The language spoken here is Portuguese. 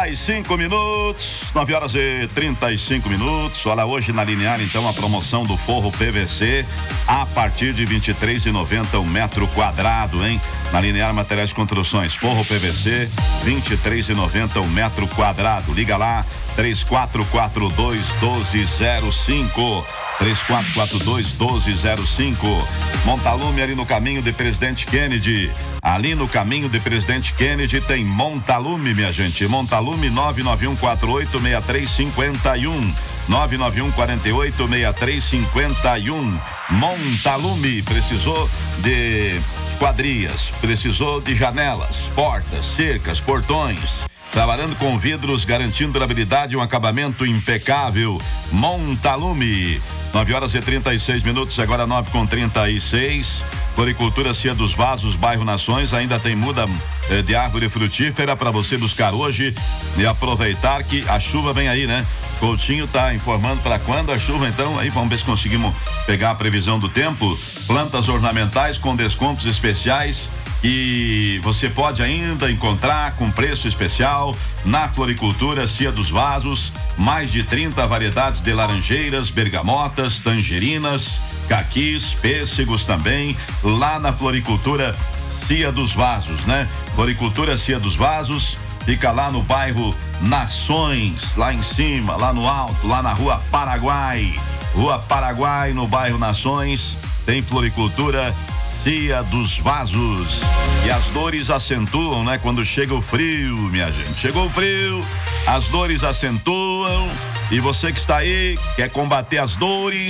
35 minutos, 9 horas e 35 minutos. Olha, hoje na Linear, então, a promoção do forro PVC a partir de R$ 23,90 um metro quadrado, hein? Na Linear Materiais de Construções, forro PVC, R$ 23,90 um metro quadrado. Liga lá, 3442-1205. 3442-1205. Montalume ali no caminho de Presidente Kennedy. Ali no caminho de Presidente Kennedy tem Montalume, minha gente. Montalume 991486351. 991486351. Montalume. Precisou de quadrias, precisou de janelas, portas, cercas, portões. Trabalhando com vidros, garantindo durabilidade e um acabamento impecável. Montalume. 9 horas e 36 minutos, agora 9h36. Floricultura Cia dos Vasos, bairro Nações, ainda tem muda de árvore frutífera para você buscar hoje e aproveitar que a chuva vem aí, né? Coutinho tá informando para quando a chuva, então aí vamos ver se conseguimos pegar a previsão do tempo. Plantas ornamentais com descontos especiais e você pode ainda encontrar com preço especial na Floricultura Cia dos Vasos, mais de 30 variedades de laranjeiras, bergamotas, tangerinas, caquis, pêssegos também, lá na Floricultura Cia dos Vasos, né? Floricultura Cia dos Vasos, fica lá no bairro Nações, lá em cima, lá no alto, lá na Rua Paraguai. Rua Paraguai, no bairro Nações, tem Floricultura Cia dos Vasos. E as dores acentuam, né? Quando chega o frio, minha gente. Chegou o frio, as dores acentuam. E você que está aí, quer combater as dores,